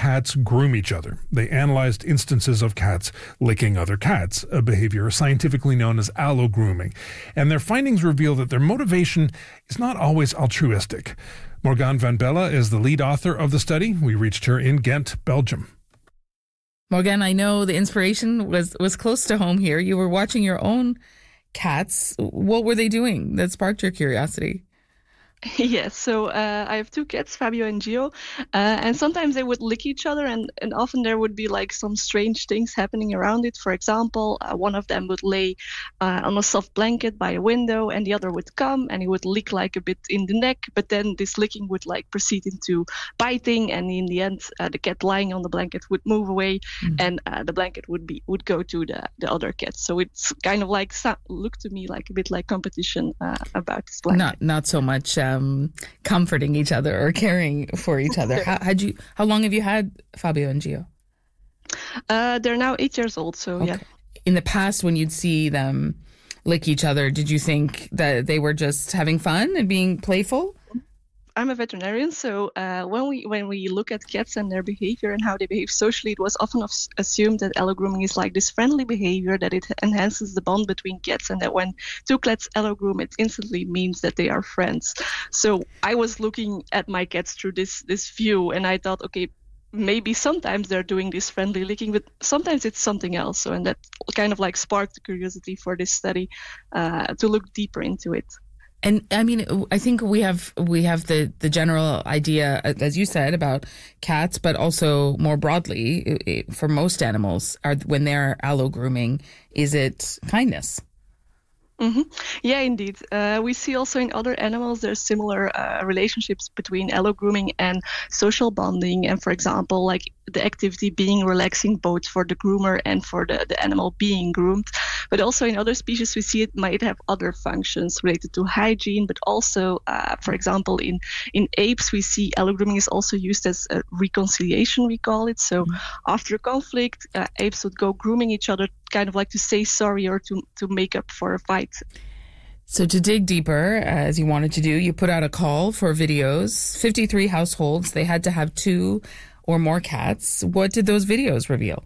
cats groom each other. They analyzed instances of cats licking other cats, a behavior scientifically known as allogrooming. And their findings reveal that their motivation is not always altruistic. Morgane van Belle is the lead author of the study. We reached her in Ghent, Belgium. Morgane, I know the inspiration was close to home here. You were watching your own cats. What were they doing that sparked your curiosity? Yes, so I have two cats, Fabio and Gio, and sometimes they would lick each other, and often there would be like some strange things happening around it. For example, one of them would lay on a soft blanket by a window, and the other would come and he would lick like a bit in the neck, but then this licking would like proceed into biting, and in the end, the cat lying on the blanket would move away, and the blanket would go to the other cat. So it's kind of like looked to me like a bit like competition about this blanket. Not so much comforting each other or caring for each other. How long have you had Fabio and Gio? They're now 8 years old, so okay. Yeah. In the past, when you'd see them lick each other, did you think that they were just having fun and being playful? I'm a veterinarian, so when we look at cats and their behavior and how they behave socially, it was often assumed that allogrooming is like this friendly behavior, that it enhances the bond between cats, and that when two cats allogroom, it instantly means that they are friends. So I was looking at my cats through this view, and I thought, okay, maybe sometimes they're doing this friendly licking, but sometimes it's something else. So, and that kind of like sparked the curiosity for this study to look deeper into it. And I mean, I think we have the general idea, as you said, about cats, but also more broadly, for most animals, when they're allogrooming, is it kindness? Mm-hmm. Yeah, indeed. We see also in other animals there's similar relationships between allogrooming and social bonding. And for example, like the activity being relaxing both for the groomer and for the animal being groomed. But also in other species, we see it might have other functions related to hygiene. But also, for example, in apes, we see allogrooming is also used as a reconciliation, we call it. So after a conflict, apes would go grooming each other, kind of like to say sorry or to make up for a fight. So to dig deeper, as you wanted to do, you put out a call for videos. 53 households, they had to have 2 or more cats. What did those videos reveal?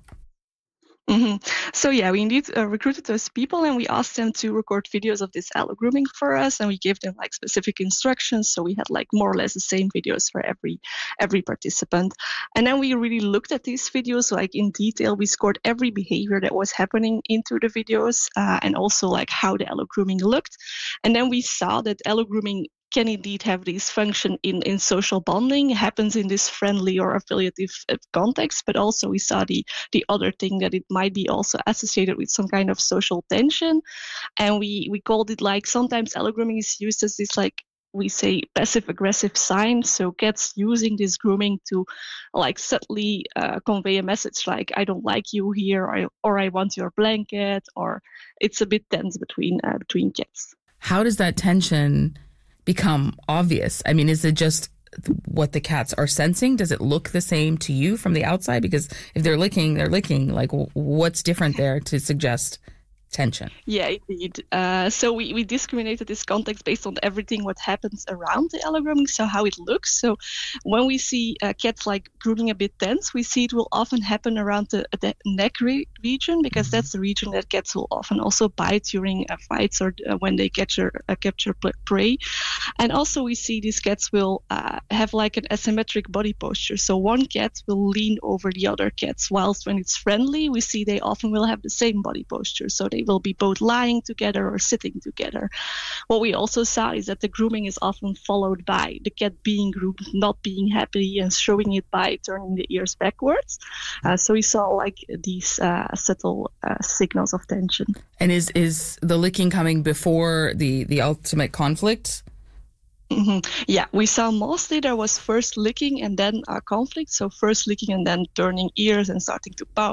Mm-hmm. So yeah, we indeed recruited those people, and we asked them to record videos of this allogrooming for us, and we gave them like specific instructions. So we had like more or less the same videos for every participant. And then we really looked at these videos like in detail. We scored every behavior that was happening into the videos, and also like how the allogrooming looked. And then we saw that allogrooming can indeed have this function in social bonding, happens in this friendly or affiliative context, but also we saw the other thing that it might be also associated with some kind of social tension. And we called it like sometimes allogrooming is used as this like we say passive aggressive sign. So cats using this grooming to like subtly convey a message like I don't like you here, or I want your blanket, or it's a bit tense between cats. How does that tension become obvious? I mean, is it just what the cats are sensing? Does it look the same to you from the outside? Because if they're licking. Like, what's different there to suggest tension? Yeah, indeed. So we discriminated this context based on everything what happens around the allogrooming, so how it looks. So when we see cats like grooming a bit tense, we see it will often happen around the neck region, because that's the region that cats will often also bite during fights or when they capture prey. And also we see these cats will have like an asymmetric body posture. So one cat will lean over the other cats, whilst when it's friendly, we see they often will have the same body posture. So they will be both lying together or sitting together. What we also saw is that the grooming is often followed by the cat being groomed, not being happy, and showing it by turning the ears backwards. So we saw like these subtle signals of tension. And is the licking coming before the ultimate conflict? Mm-hmm. Yeah, we saw mostly there was first licking and then conflict. So first licking and then turning ears and starting to paw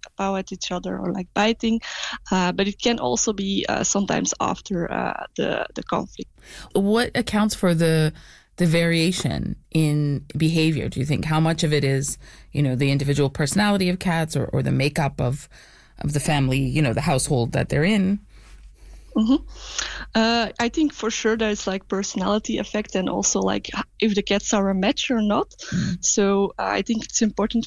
at each other or like biting. But it can also be sometimes after the conflict. What accounts for the variation in behavior, do you think? How much of it is, the individual personality of cats or the makeup of the family, the household that they're in? Mm-hmm. I think for sure there's like personality effect, and also like if the cats are a match or not. So I think it's important